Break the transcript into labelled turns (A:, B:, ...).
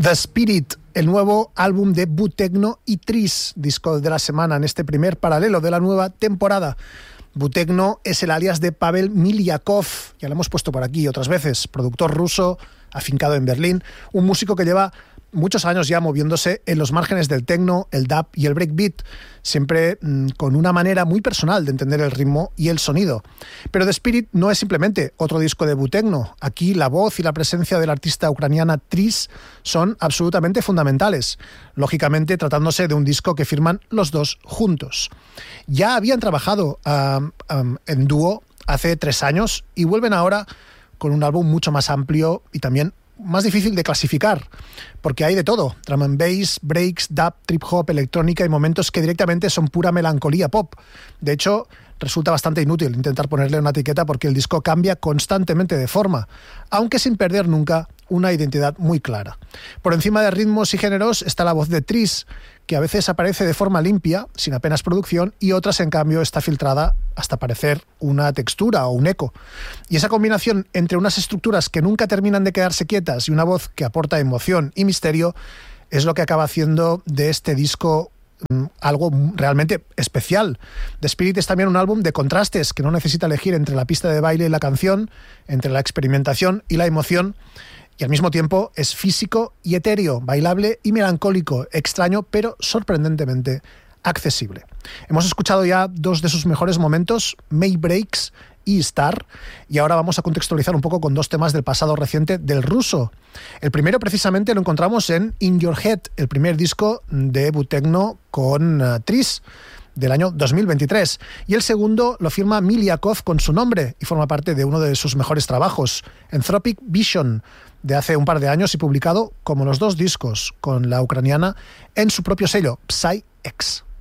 A: The Spirit, el nuevo álbum de Butekno y Tris, disco de la semana en este primer paralelo de la nueva temporada. Butekno es el alias de Pavel Milyakov, ya lo hemos puesto por aquí otras veces, productor ruso, afincado en Berlín, un músico que lleva muchos años ya moviéndose en los márgenes del techno, el dub y el breakbeat, siempre con una manera muy personal de entender el ritmo y el sonido. Pero The Spirit no es simplemente otro disco de Butekno. Aquí la voz y la presencia de la artista ucraniana Tris son absolutamente fundamentales, lógicamente tratándose de un disco que firman los dos juntos. Ya habían trabajado en dúo hace 3 años y vuelven ahora con un álbum mucho más amplio y también más difícil de clasificar, porque hay de todo: drum and bass, breaks, dub, trip hop, electrónica y momentos que directamente son pura melancolía pop. De hecho, resulta bastante inútil intentar ponerle una etiqueta porque el disco cambia constantemente de forma, aunque sin perder nunca una identidad muy clara. Por encima de ritmos y géneros está la voz de Tris, que a veces aparece de forma limpia, sin apenas producción, y otras, en cambio, está filtrada hasta parecer una textura o un eco. Y esa combinación entre unas estructuras que nunca terminan de quedarse quietas y una voz que aporta emoción y misterio es lo que acaba haciendo de este disco algo realmente especial. The Spirit es también un álbum de contrastes que no necesita elegir entre la pista de baile y la canción, entre la experimentación y la emoción, y al mismo tiempo es físico y etéreo, bailable y melancólico, extraño pero sorprendentemente accesible. Hemos escuchado ya 2 de sus mejores momentos, May Breaks y Star, y ahora vamos a contextualizar un poco con 2 temas del pasado reciente del ruso. El primero precisamente lo encontramos en In Your Head, el primer disco de Butekno con Tris, del año 2023, y el segundo lo firma Milyakov con su nombre y forma parte de uno de sus mejores trabajos, Anthropic Vision, de hace un par de años y publicado, como los 2 discos, con la ucraniana en su propio sello, Psy X.